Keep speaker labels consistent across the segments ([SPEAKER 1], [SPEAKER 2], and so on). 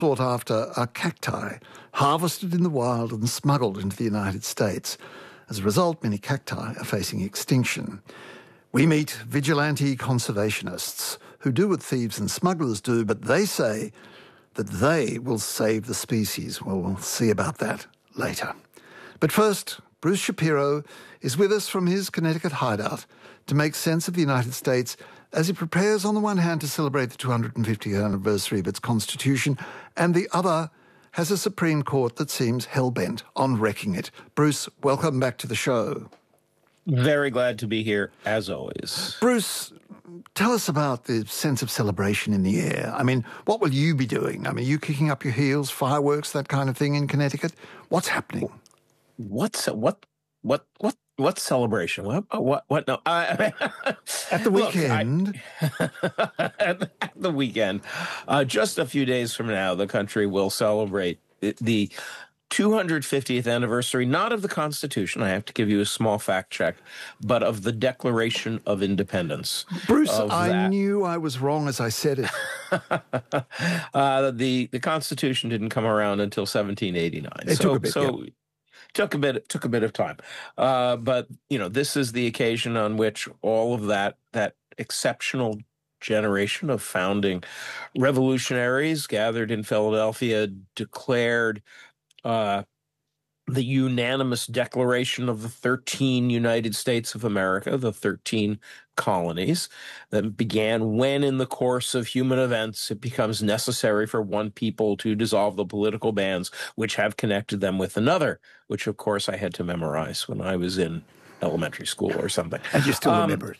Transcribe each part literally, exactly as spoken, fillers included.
[SPEAKER 1] sought after are cacti, harvested in the wild and smuggled into the United States. As a result, many cacti are facing extinction. We meet vigilante conservationists who do what thieves and smugglers do, but they say that they will save the species. Well, we'll see about that later. But first, Bruce Shapiro is with us from his Connecticut hideout to make sense of the United States as it prepares on the one hand to celebrate the two hundred fiftieth anniversary of its Constitution, and the other has a Supreme Court that seems hell-bent on wrecking it. Bruce, welcome back to the show.
[SPEAKER 2] Very glad to be here, as always.
[SPEAKER 1] Bruce, tell us about the sense of celebration in the air. I mean, what will you be doing? I mean, are you kicking up your heels, fireworks, that kind of thing in Connecticut? What's happening?
[SPEAKER 2] What's what? What? What? What celebration? What? What? What? No. I,
[SPEAKER 1] at the weekend.
[SPEAKER 2] Look, I, at the weekend, uh, just a few days from now, the country will celebrate the two hundred fiftieth anniversary, not of the Constitution, I have to give you a small fact check, but of the Declaration of Independence.
[SPEAKER 1] Bruce,
[SPEAKER 2] of
[SPEAKER 1] I
[SPEAKER 2] that.
[SPEAKER 1] knew I was wrong as I said it.
[SPEAKER 2] uh, the, the Constitution didn't come around until seventeen eighty-nine.
[SPEAKER 1] It
[SPEAKER 2] so,
[SPEAKER 1] took a bit,
[SPEAKER 2] so,
[SPEAKER 1] yeah.
[SPEAKER 2] Took a bit. Took a bit of time, uh, but you know this is the occasion on which all of that that exceptional generation of founding revolutionaries gathered in Philadelphia declared uh, the unanimous Declaration of the thirteen United States of America, the thirteen colonies, that began when, in the course of human events, it becomes necessary for one people to dissolve the political bands which have connected them with another, which, of course, I had to memorize when I was in elementary school or something.
[SPEAKER 1] And you still
[SPEAKER 2] Um,
[SPEAKER 1] remember it.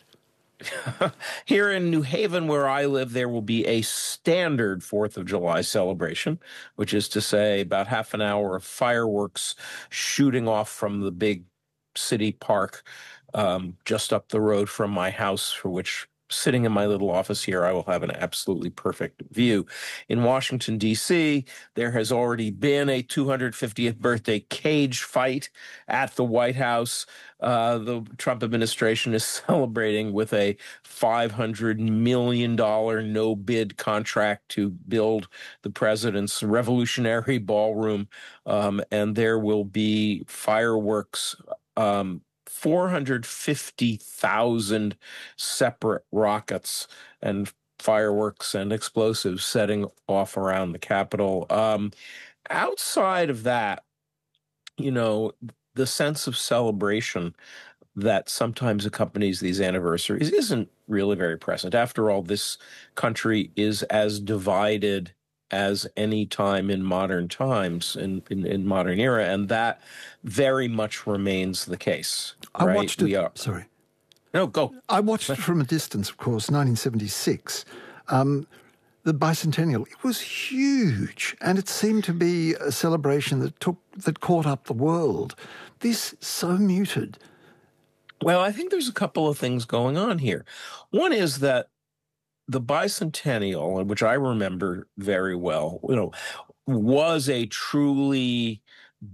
[SPEAKER 2] Here in New Haven, where I live, there will be a standard Fourth of July celebration, which is to say about half an hour of fireworks shooting off from the big city park um, just up the road from my house, for which, sitting in my little office here, I will have an absolutely perfect view. In Washington, D C, there has already been a two hundred fiftieth birthday cage fight at the White House. Uh, the Trump administration is celebrating with a five hundred million dollars no-bid contract to build the president's revolutionary ballroom, um, and there will be fireworks, um, four hundred fifty thousand separate rockets and fireworks and explosives setting off around the Capitol. Um, outside of that, you know, the sense of celebration that sometimes accompanies these anniversaries isn't really very present. After all, this country is as divided as any time in modern times, in, in, in modern era, and that very much remains the case.
[SPEAKER 1] I
[SPEAKER 2] right?
[SPEAKER 1] watched it.
[SPEAKER 2] We are,
[SPEAKER 1] sorry.
[SPEAKER 2] No, go.
[SPEAKER 1] I watched it from a distance, of course, nineteen seventy-six. Um, the bicentennial, it was huge, and it seemed to be a celebration that took that caught up the world. This so muted.
[SPEAKER 2] Well, I think there's a couple of things going on here. One is that the bicentennial, which I remember very well, you know, was a truly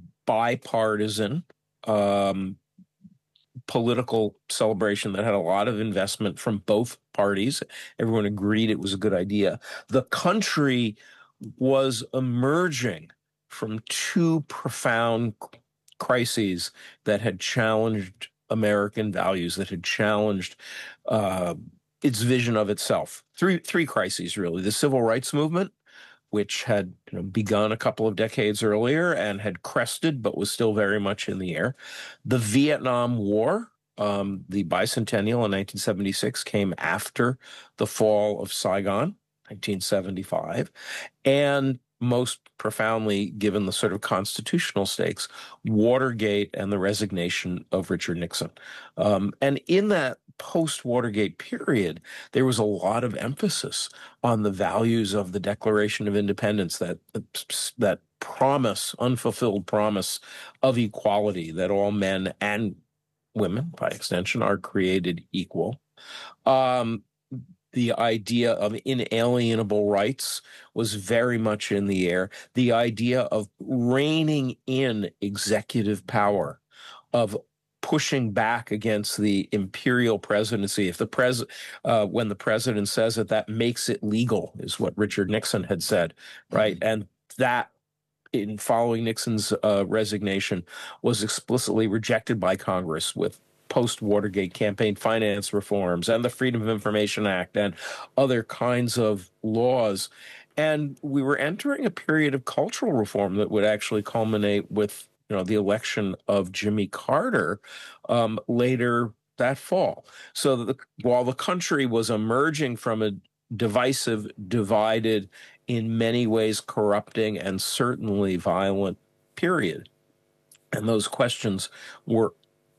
[SPEAKER 2] bipartisan um, political celebration that had a lot of investment from both parties. Everyone agreed it was a good idea. The country was emerging from two profound crises that had challenged American values, that had challenged uh, its vision of itself. Three three crises, really. The civil rights movement, which had you know, begun a couple of decades earlier and had crested, but was still very much in the air. The Vietnam War, um, the bicentennial in nineteen seventy-six, came after the fall of Saigon, nineteen seventy-five. And most profoundly, given the sort of constitutional stakes, Watergate and the resignation of Richard Nixon. Um, and in that post-Watergate period, there was a lot of emphasis on the values of the Declaration of Independence, that that promise, unfulfilled promise of equality, that all men and women, by extension, are created equal. Um, the idea of inalienable rights was very much in the air. The idea of reining in executive power, of pushing back against the imperial presidency. If the pres, uh, when the president says that, that makes it legal, is what Richard Nixon had said, right? Mm-hmm. And that, in following Nixon's uh, resignation, was explicitly rejected by Congress with post-Watergate campaign finance reforms and the Freedom of Information Act and other kinds of laws. And we were entering a period of cultural reform that would actually culminate with, you know, the election of Jimmy Carter um, later that fall. So that the, while the country was emerging from a divisive, divided, in many ways corrupting and certainly violent period, and those questions were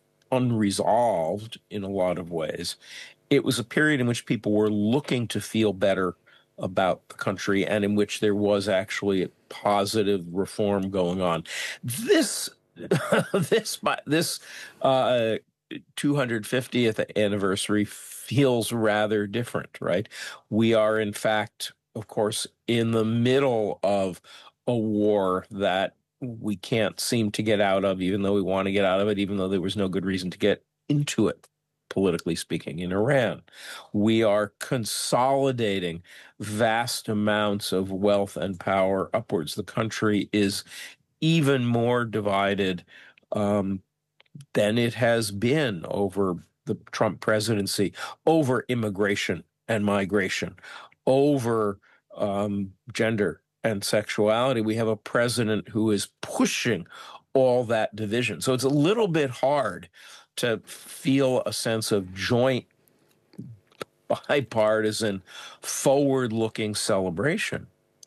[SPEAKER 2] unresolved in a lot of ways, it was a period in which people were looking to feel better about the country and in which there was actually a positive reform going on. This this this uh, two hundred fiftieth anniversary feels rather different, right? We are, in fact, of course, in the middle of a war that we can't seem to get out of, even though we want to get out of it, even though there was no good reason to get into it, politically speaking, in Iran. We are consolidating vast amounts of wealth and power upwards. The country is even more divided um, than it has been over the Trump presidency, over immigration and migration, over um, gender and sexuality. We have a president who is pushing all that division. So it's a little bit hard to feel a sense of joint, bipartisan, forward-looking celebration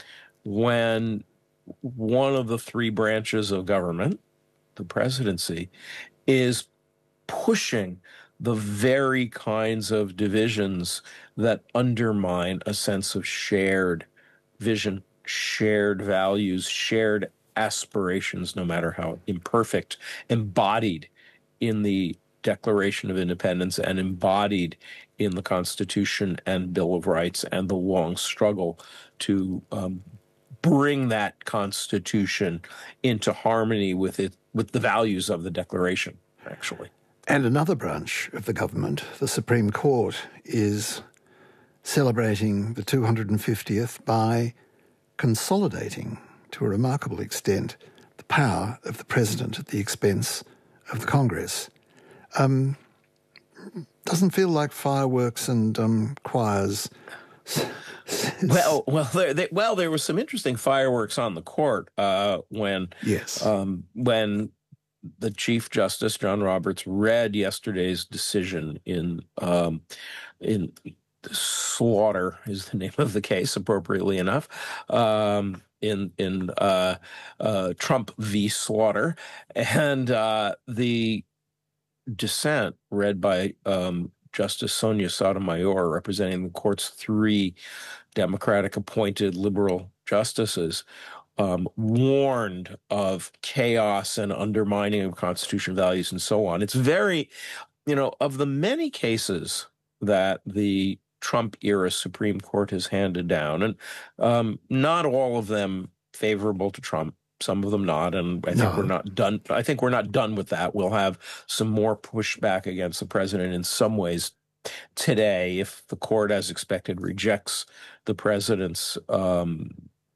[SPEAKER 2] when one of the three branches of government, the presidency, is pushing the very kinds of divisions that undermine a sense of shared vision, shared values, shared aspirations, no matter how imperfect, embodied in the Declaration of Independence and embodied in the Constitution and Bill of Rights, and the long struggle to um, bring that Constitution into harmony with it, with the values of the Declaration, actually.
[SPEAKER 1] And another branch of the government, the Supreme Court, is celebrating the two hundred fiftieth by consolidating, to a remarkable extent, the power of the president at the expense of the Congress. Um, doesn't feel like fireworks and um, choirs.
[SPEAKER 2] Well, well, there, there, well, there was some interesting fireworks on the court uh, when,
[SPEAKER 1] yes,
[SPEAKER 2] um, when the Chief Justice John Roberts read yesterday's decision in um, in Slaughter is the name of the case, appropriately enough, um, in in uh, uh, Trump v. Slaughter, and uh, the dissent read by um, Justice Sonia Sotomayor, representing the court's three Democratic-appointed liberal justices, um, warned of chaos and undermining of Constitution values and so on. It's very, you know, of the many cases that the Trump-era Supreme Court has handed down, and um, not all of them favorable to Trump, some of them not, and I think
[SPEAKER 1] no.
[SPEAKER 2] we're not done. I think we're not done with that. We'll have some more pushback against the president in some ways today if the court, as expected, rejects the president's um,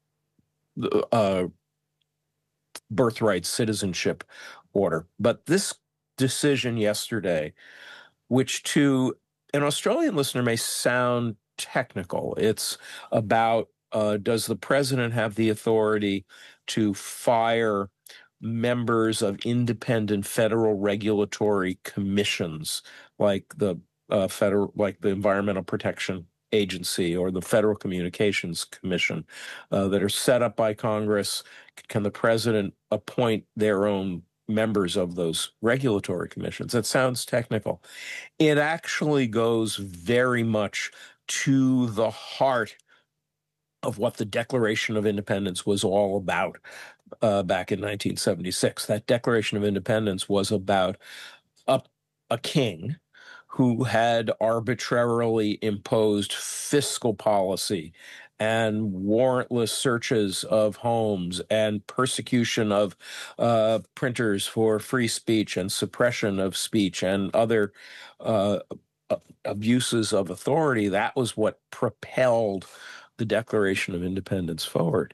[SPEAKER 2] uh, birthright citizenship order. But this decision yesterday, which to an Australian listener may sound technical, it's about uh, does the president have the authority to fire members of independent federal regulatory commissions like the uh, federal, like the Environmental Protection Agency or the Federal Communications Commission uh, that are set up by Congress? Can the president appoint their own members of those regulatory commissions? That sounds technical. It actually goes very much to the heart of what the Declaration of Independence was all about uh, back in nineteen seventy-six. That Declaration of Independence was about a, a king who had arbitrarily imposed fiscal policy and warrantless searches of homes and persecution of uh, printers for free speech and suppression of speech and other uh, abuses of authority. That was what propelled the Declaration of Independence forward.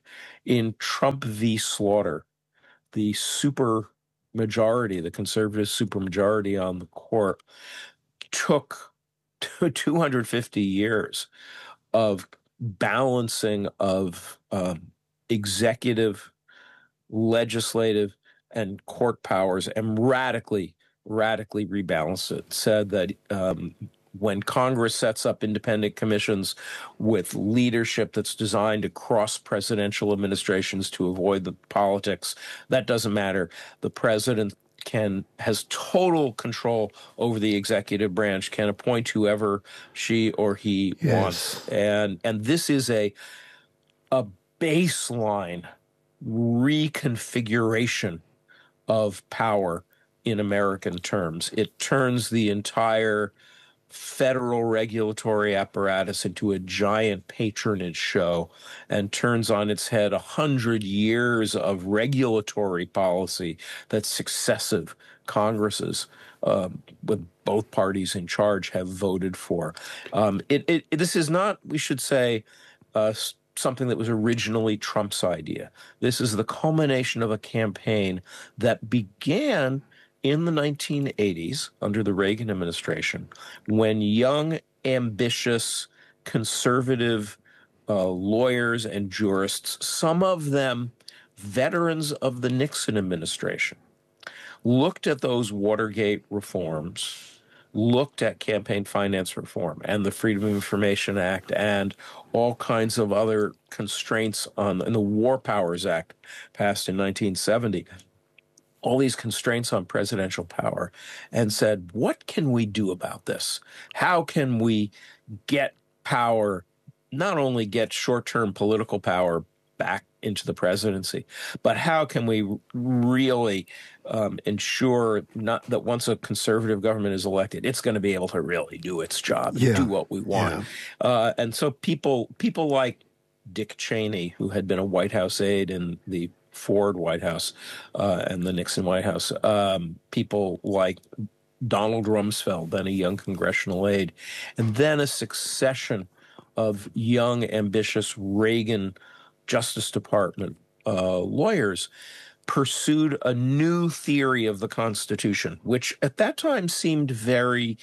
[SPEAKER 2] In Trump v. Slaughter, the super majority, the conservative supermajority on the court, took two hundred fifty years of balancing of um, executive, legislative, and court powers and radically, radically rebalanced it. Said that um, when Congress sets up independent commissions with leadership that's designed to cross presidential administrations to avoid the politics, that doesn't matter. The president can has total control over the executive branch, can appoint whoever she or he
[SPEAKER 1] Yes.
[SPEAKER 2] wants. And and this is a a baseline reconfiguration of power in American terms. It turns the entire federal regulatory apparatus into a giant patronage show and turns on its head a hundred years of regulatory policy that successive Congresses um, with both parties in charge have voted for. Um, it, it, this is not, we should say, uh, something that was originally Trump's idea. This is the culmination of a campaign that began in the nineteen eighties under the Reagan administration, when young, ambitious, conservative uh, lawyers and jurists, some of them veterans of the Nixon administration, looked at those Watergate reforms, looked at campaign finance reform and the Freedom of Information Act and all kinds of other constraints on, and the War Powers Act passed in nineteen seventy, all these constraints on presidential power, and said, what can we do about this? How can we get power, not only get short-term political power back into the presidency, but how can we really um, ensure not that once a conservative government is elected, it's going to be able to really do its job and
[SPEAKER 1] Yeah.
[SPEAKER 2] do what we want. Yeah. Uh, and so people people like Dick Cheney, who had been a White House aide in the Ford White House uh, and the Nixon White House, um, people like Donald Rumsfeld, then a young congressional aide, and then a succession of young, ambitious Reagan Justice Department uh, lawyers pursued a new theory of the Constitution, which at that time seemed very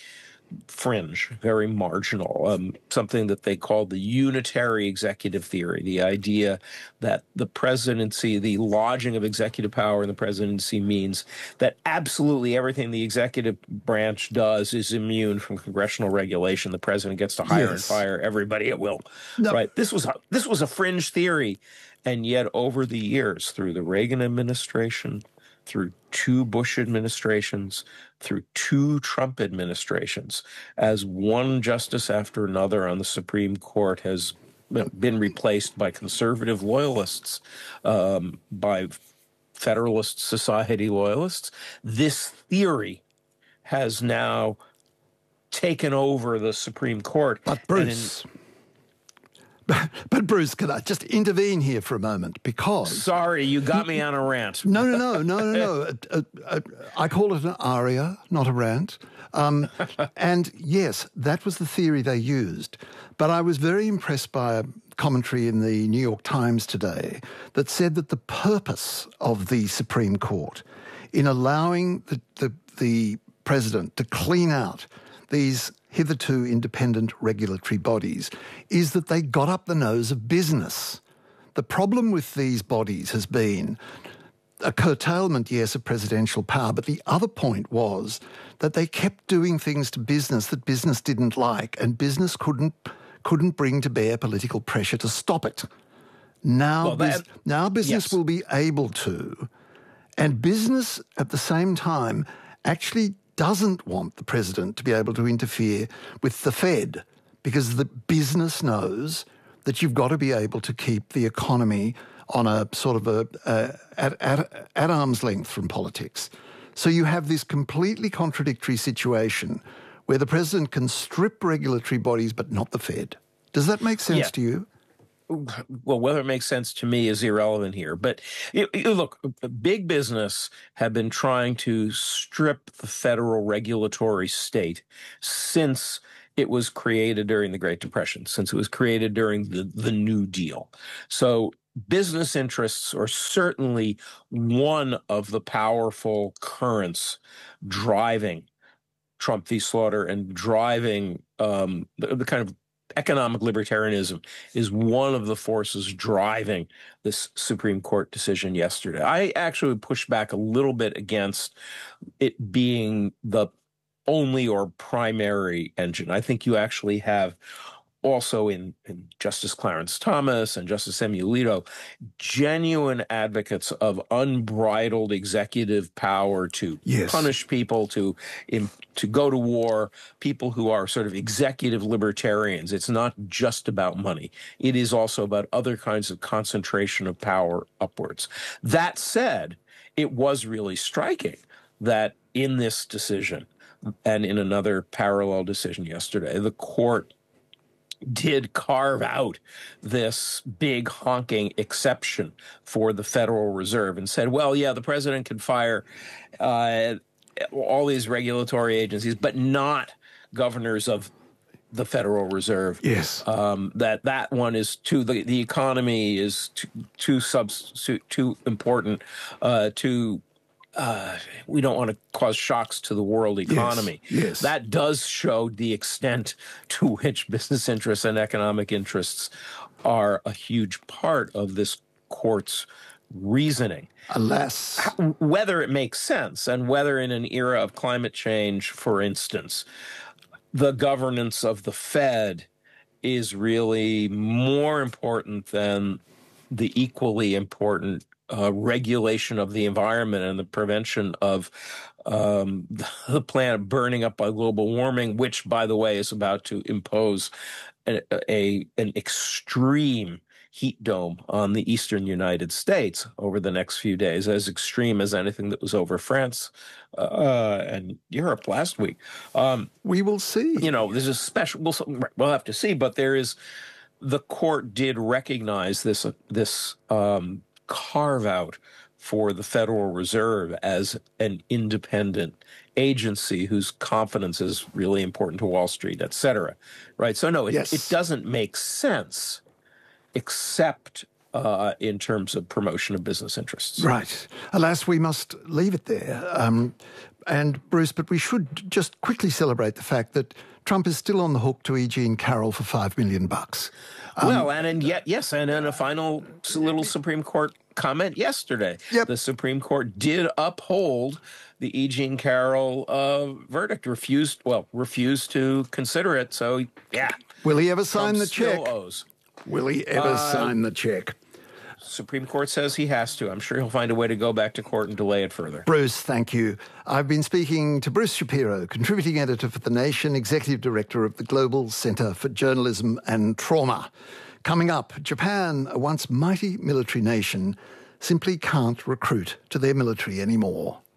[SPEAKER 2] fringe, very marginal, um, something that they called the unitary executive theory, the idea that the presidency, the lodging of executive power in the presidency means that absolutely everything the executive branch does is immune from congressional regulation. The president gets to hire yes. and fire everybody at will. No. Right? This was a, this was a fringe theory. And yet over the years, through the Reagan administration, through two Bush administrations, through two Trump administrations, as one justice after another on the Supreme Court has been replaced by conservative loyalists, um, by Federalist Society loyalists, this theory has now taken over the Supreme Court.
[SPEAKER 1] But Bruce... But, but Bruce, can I just intervene here for a moment? Because...
[SPEAKER 2] Sorry, you got me on a rant.
[SPEAKER 1] No, no, no, no, no, no. uh, uh, uh, I call it an aria, not a rant. Um, and yes, that was the theory they used. But I was very impressed by a commentary in the New York Times today that said that the purpose of the Supreme Court in allowing the, the, the president to clean out these hitherto independent regulatory bodies is that they got up the nose of business. The problem with these bodies has been a curtailment, yes, of presidential power, but the other point was that they kept doing things to business that business didn't like, and business couldn't couldn't bring to bear political pressure to stop it. Now,
[SPEAKER 2] well, that,
[SPEAKER 1] bus- now business yes. will be able to, and business at the same time actually doesn't want the president to be able to interfere with the Fed, because the business knows that you've got to be able to keep the economy on a sort of a, a at, at, at arm's length from politics. So you have this completely contradictory situation where the president can strip regulatory bodies but not the Fed. Does that make sense
[SPEAKER 2] yeah.
[SPEAKER 1] to you?
[SPEAKER 2] Well, whether it makes sense to me is irrelevant here. But you, you look, big business have been trying to strip the federal regulatory state since it was created during the Great Depression, since it was created during the, the New Deal. So business interests are certainly one of the powerful currents driving Trump v. Slaughter and driving um, the, the kind of economic libertarianism is one of the forces driving this Supreme Court decision yesterday. I actually pushed back a little bit against it being the only or primary engine. I think you actually have also in, in Justice Clarence Thomas and Justice Samuel Alito, genuine advocates of unbridled executive power to
[SPEAKER 1] yes.
[SPEAKER 2] punish people, to in, to go to war, people who are sort of executive libertarians. It's not just about money. It is also about other kinds of concentration of power upwards. That said, it was really striking that in this decision and in another parallel decision yesterday, the court did carve out this big honking exception for the Federal Reserve and said, well, yeah, the president can fire uh, all these regulatory agencies, but not governors of the Federal Reserve.
[SPEAKER 1] Yes.
[SPEAKER 2] Um, that that one is too, the, the economy is too, too, subs, too, too important uh, to Uh, we don't want to cause shocks to the world economy.
[SPEAKER 1] Yes, yes.
[SPEAKER 2] That does show the extent to which business interests and economic interests are a huge part of this court's reasoning.
[SPEAKER 1] Alas.
[SPEAKER 2] Whether it makes sense and whether in an era of climate change, for instance, the governance of the Fed is really more important than the equally important Uh, regulation of the environment and the prevention of um, the planet burning up by global warming, which, by the way, is about to impose a, a an extreme heat dome on the eastern United States over the next few days, as extreme as anything that was over France uh, and Europe last week. Um,
[SPEAKER 1] we will see.
[SPEAKER 2] You know, there's a special. We'll, we'll have to see, but there is. The court did recognize this this. Um, carve out for the Federal Reserve as an independent agency whose confidence is really important to Wall Street, et cetera. Right? So, no, it,
[SPEAKER 1] yes.
[SPEAKER 2] it doesn't make sense except uh, in terms of promotion of business interests.
[SPEAKER 1] Right. Alas, we must leave it there. Um, and, Bruce, but we should just quickly celebrate the fact that Trump is still on the hook to E. Jean Carroll for five million bucks. Um,
[SPEAKER 2] well, and, and yet, yes, and in a final little Supreme Court comment yesterday,
[SPEAKER 1] yep.
[SPEAKER 2] the Supreme Court did uphold the E. Jean Carroll uh, verdict, refused, well, refused to consider it. So, yeah.
[SPEAKER 1] Will he ever sign
[SPEAKER 2] Trump
[SPEAKER 1] the check?
[SPEAKER 2] Still owes.
[SPEAKER 1] Will he ever
[SPEAKER 2] uh,
[SPEAKER 1] sign the check?
[SPEAKER 2] Supreme Court says he has to. I'm sure he'll find a way to go back to court and delay it further.
[SPEAKER 1] Bruce, thank you. I've been speaking to Bruce Shapiro, contributing editor for The Nation, executive director of the Global Centre for Journalism and Trauma. Coming up, Japan, a once mighty military nation, simply can't recruit to their military anymore.